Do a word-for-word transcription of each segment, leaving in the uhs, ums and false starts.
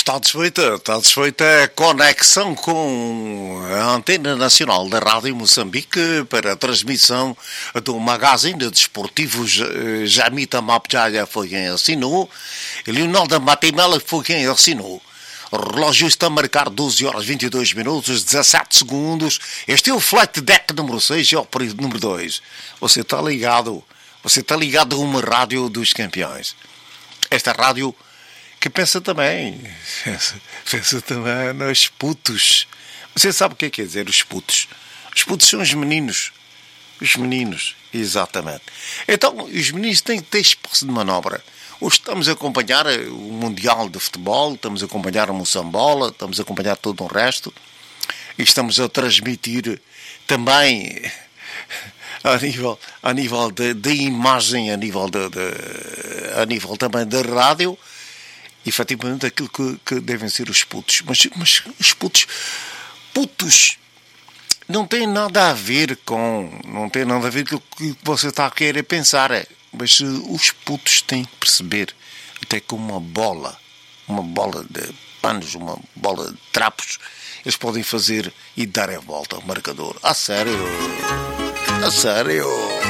Está desfeita, está desfeita a conexão com a Antena Nacional da Rádio Moçambique para a transmissão do magazine desportivo. Jamita Mapjaya foi quem assinou e Leonardo Matimela foi quem assinou. O relógio está a marcar doze horas vinte e dois minutos, dezassete segundos. Este é o Flight Deck número seis e é o período número dois. Você está ligado, você está ligado a uma rádio dos campeões. Esta rádio que pensa também, pensa, pensa também nos putos. Você sabe o que é que quer dizer os putos? Os putos são os meninos. Os meninos, exatamente. Então, os meninos têm que ter espaço de manobra. Hoje estamos a acompanhar o Mundial de Futebol, estamos a acompanhar a Moçambola, estamos a acompanhar todo o resto. E estamos a transmitir também a nível, a nível de, de imagem, a nível, de, de, a nível também da rádio, efetivamente aquilo que, que devem ser os putos. Mas, mas os putos, putos, não tem nada a ver com, não tem nada a ver com o que você está a querer pensar. É, mas os putos têm que perceber, até com uma bola, uma bola de panos, uma bola de trapos, eles podem fazer e dar a volta ao marcador. A sério, a sério.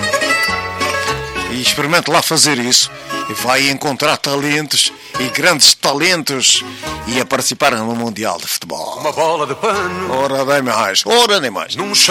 E experimente lá fazer isso e vai encontrar talentos e grandes talentos e a participar no Mundial de Futebol. Uma bola de pano. Ora, nem mais, ora, nem mais. Num